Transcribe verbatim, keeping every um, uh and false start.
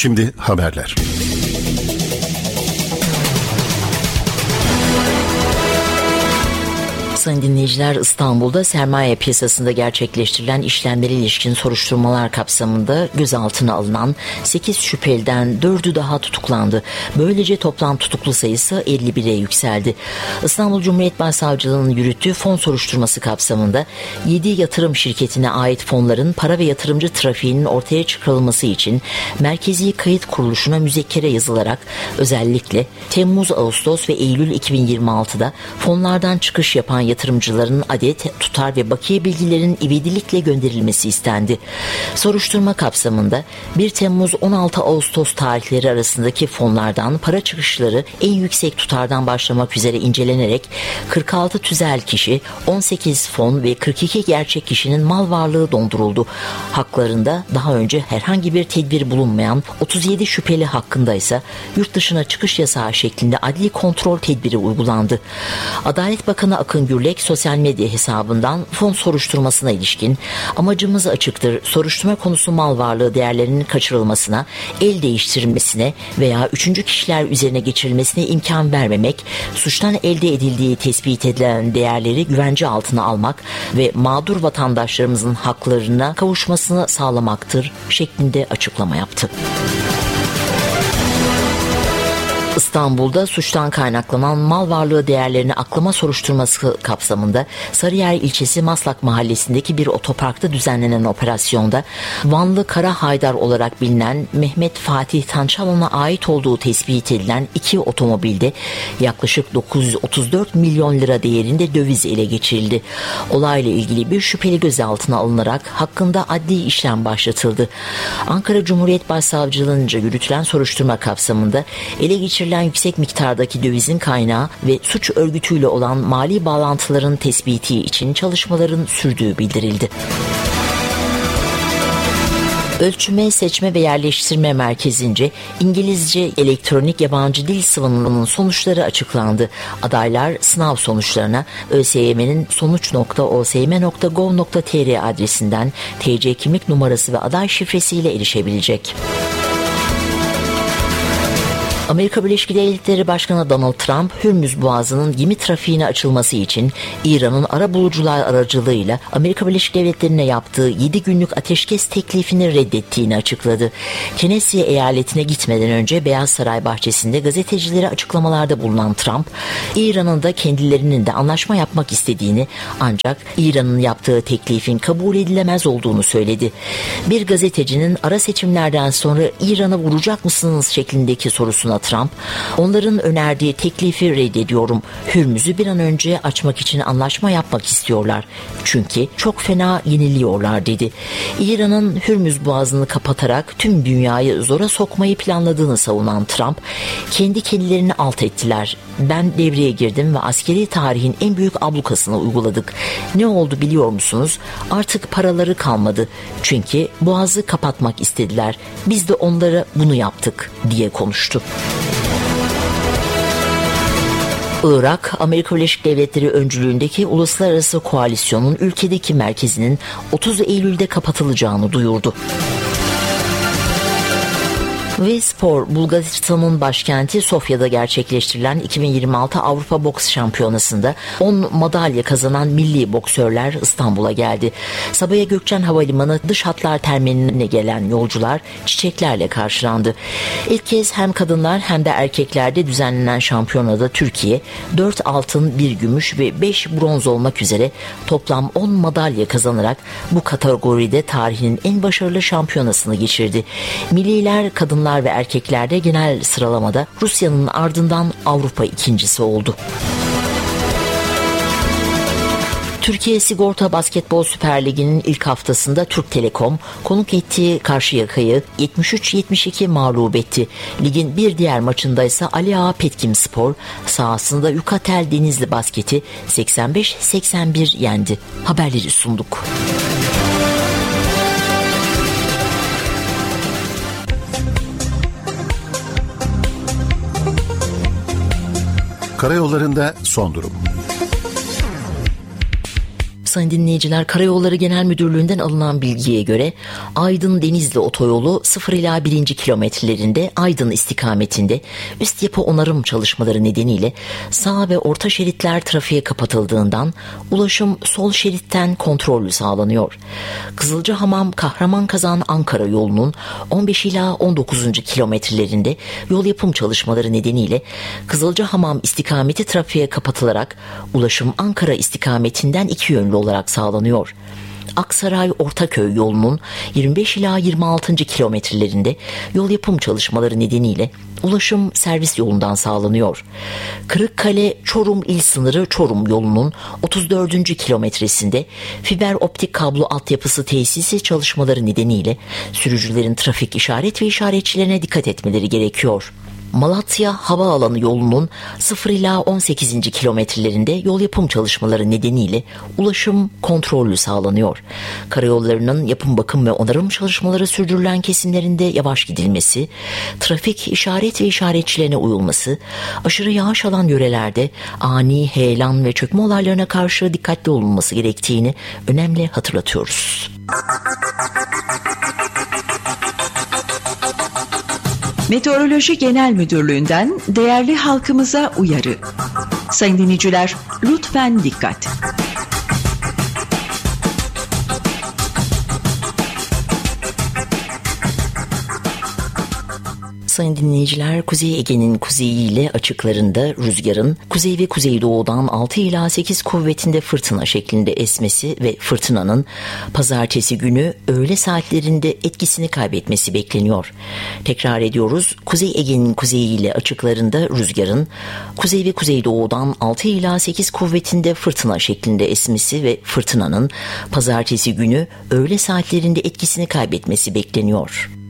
Şimdi haberler. Sayın dinleyiciler, İstanbul'da sermaye piyasasında gerçekleştirilen işlemlere ilişkin soruşturmalar kapsamında gözaltına alınan sekiz şüpheliden dördü daha tutuklandı. Böylece toplam tutuklu sayısı elli bire yükseldi. İstanbul Cumhuriyet Başsavcılığı'nın yürüttüğü fon soruşturması kapsamında yedi yatırım şirketine ait fonların para ve yatırımcı trafiğinin ortaya çıkarılması için Merkezi Kayıt Kuruluşu'na müzekkere yazılarak özellikle Temmuz, Ağustos ve Eylül iki bin yirmi altıda fonlardan çıkış yapan yatırımcıların adet, tutar ve bakiye bilgilerinin ivedilikle gönderilmesi istendi. Soruşturma kapsamında bir Temmuz on altı Ağustos tarihleri arasındaki fonlardan para çıkışları en yüksek tutardan başlamak üzere incelenerek kırk altı tüzel kişi, on sekiz fon ve kırk iki gerçek kişinin mal varlığı donduruldu. Haklarında daha önce herhangi bir tedbir bulunmayan otuz yedi şüpheli hakkında ise yurt dışına çıkış yasağı şeklinde adli kontrol tedbiri uygulandı. Adalet Bakanı Akın Gürlek sosyal medya hesabından fon soruşturmasına ilişkin amacımız açıktır. Soruşturma konusu mal varlığı değerlerinin kaçırılmasına, el değiştirilmesine veya üçüncü kişiler üzerine geçirilmesine imkan vermemek, suçtan elde edildiği tespit edilen değerleri güvence altına almak ve mağdur vatandaşlarımızın haklarına kavuşmasını sağlamaktır şeklinde açıklama yaptı. İstanbul'da suçtan kaynaklanan mal varlığı değerlerini aklama soruşturması kapsamında Sarıyer ilçesi Maslak mahallesindeki bir otoparkta düzenlenen operasyonda Vanlı Kara Haydar olarak bilinen Mehmet Fatih Tançalan'a ait olduğu tespit edilen iki otomobilde yaklaşık dokuz yüz otuz dört milyon lira değerinde döviz ele geçirildi. Olayla ilgili bir şüpheli gözaltına alınarak hakkında adli işlem başlatıldı. Ankara Cumhuriyet Başsavcılığı'nca yürütülen soruşturma kapsamında ele geçirilen yüksek miktardaki dövizin kaynağı ve suç örgütüyle olan mali bağlantıların tespiti için çalışmaların sürdüğü bildirildi. Ölçme, Seçme ve Yerleştirme Merkezi'nce İngilizce elektronik yabancı dil sınavının sonuçları açıklandı. Adaylar sınav sonuçlarına ÖSYM'nin sonuç nokta o s y m nokta gov nokta t r adresinden T C kimlik numarası ve aday şifresiyle erişebilecek. Amerika Birleşik Devletleri Başkanı Donald Trump, Hürmüz Boğazı'nın gemi trafiğine açılması için İran'ın arabulucular aracılığıyla Amerika Birleşik Devletleri'ne yaptığı yedi günlük ateşkes teklifini reddettiğini açıkladı. Tennessee eyaletine gitmeden önce Beyaz Saray bahçesinde gazetecilere açıklamalarda bulunan Trump, İran'ın da kendilerinin de anlaşma yapmak istediğini ancak İran'ın yaptığı teklifin kabul edilemez olduğunu söyledi. Bir gazetecinin ara seçimlerden sonra İran'a vuracak mısınız şeklindeki sorusuna Trump, onların önerdiği teklifi reddediyorum. Hürmüz'ü bir an önce açmak için anlaşma yapmak istiyorlar. Çünkü çok fena yeniliyorlar dedi. İran'ın Hürmüz Boğazı'nı kapatarak tüm dünyayı zora sokmayı planladığını savunan Trump, kendi kendilerini alt ettiler. Ben devreye girdim ve askeri tarihin en büyük ablukasını uyguladık. Ne oldu biliyor musunuz? Artık paraları kalmadı. Çünkü boğazı kapatmak istediler. Biz de onlara bunu yaptık diye konuştu. Irak, Amerika Birleşik Devletleri öncülüğündeki uluslararası koalisyonun ülkedeki merkezinin otuz Eylül'de kapatılacağını duyurdu. Ve spor, Bulgaristan'ın başkenti Sofya'da gerçekleştirilen iki bin yirmi altı Avrupa Boks Şampiyonası'nda on madalya kazanan milli boksörler İstanbul'a geldi. Sabiha Gökçen Havalimanı dış hatlar terminaline gelen yolcular çiçeklerle karşılandı. İlk kez hem kadınlar hem de erkeklerde düzenlenen şampiyonada Türkiye dört altın, bir gümüş ve beş bronz olmak üzere toplam on madalya kazanarak bu kategoride tarihinin en başarılı şampiyonasını geçirdi. Milliler kadınlar ve erkeklerde genel sıralamada Rusya'nın ardından Avrupa ikincisi oldu. Türkiye Sigorta Basketbol Süper Ligi'nin ilk haftasında Türk Telekom konuk ettiği Karşıyaka'yı yetmiş üç yetmiş iki mağlup etti. Ligin bir diğer maçında ise Ali Ağa Petkim-Spor sahasında Yukatel Denizli Basket'i seksen beş seksen bir yendi. Haberleri sunduk. Karayollarında son durum. Sayın dinleyiciler, Karayolları Genel Müdürlüğü'nden alınan bilgiye göre Aydın-Denizli otoyolu sıfır ila birinci kilometrelerinde Aydın istikametinde üst yapı onarım çalışmaları nedeniyle sağ ve orta şeritler trafiğe kapatıldığından ulaşım sol şeritten kontrollü sağlanıyor. Kızılcahamam-Kahramankazan-Ankara yolunun on beş ila on dokuzuncu kilometrelerinde yol yapım çalışmaları nedeniyle Kızılcahamam istikameti trafiğe kapatılarak ulaşım Ankara istikametinden iki yönlü olarak sağlanıyor. Aksaray-Ortaköy yolunun yirmi beş ila yirmi altıncı kilometrelerinde yol yapım çalışmaları nedeniyle ulaşım servis yolundan sağlanıyor. Kırıkkale-Çorum il sınırı Çorum yolunun otuz dördüncü kilometresinde fiber optik kablo altyapısı tesisi çalışmaları nedeniyle sürücülerin trafik işaret ve işaretçilerine dikkat etmeleri gerekiyor. Malatya Havaalanı yolunun sıfır ila on sekizinci kilometrelerinde yol yapım çalışmaları nedeniyle ulaşım kontrollü sağlanıyor. Karayollarının yapım bakım ve onarım çalışmaları sürdürülen kesimlerinde yavaş gidilmesi, trafik işaret ve işaretçilerine uyulması, aşırı yağış alan yörelerde ani heyelan ve çökme olaylarına karşı dikkatli olunması gerektiğini önemli hatırlatıyoruz. Meteoroloji Genel Müdürlüğü'nden değerli halkımıza uyarı. Sayın dinleyiciler, lütfen dikkat. Sayın dinleyiciler, Kuzey Ege'nin kuzeyi ile açıklarında rüzgarın kuzey ve kuzeydoğudan altı ila sekiz kuvvetinde fırtına şeklinde esmesi ve fırtınanın pazartesi günü öğle saatlerinde etkisini kaybetmesi bekleniyor. Tekrar ediyoruz, Kuzey Ege'nin kuzeyi ile açıklarında rüzgarın kuzey ve kuzeydoğudan altı ila sekiz kuvvetinde fırtına şeklinde esmesi ve fırtınanın pazartesi günü öğle saatlerinde etkisini kaybetmesi bekleniyor.